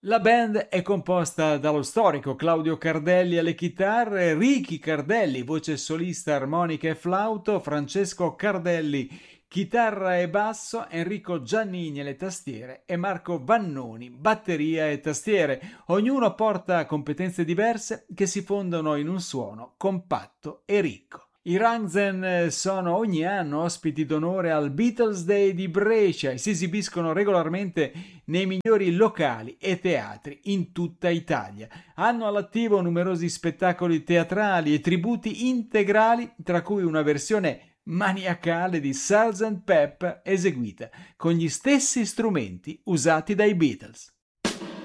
La band è composta dallo storico Claudio Cardelli alle chitarre, Ricky Cardelli, voce solista, armonica e flauto, Francesco Cardelli, chitarra e basso, Enrico Giannini alle tastiere e Marco Vannoni, batteria e tastiere. Ognuno porta competenze diverse che si fondono in un suono compatto e ricco. I Rangzen sono ogni anno ospiti d'onore al Beatles Day di Brescia e si esibiscono regolarmente nei migliori locali e teatri in tutta Italia. Hanno all'attivo numerosi spettacoli teatrali e tributi integrali, tra cui una versione maniacale di Sgt. Pepper eseguita con gli stessi strumenti usati dai Beatles.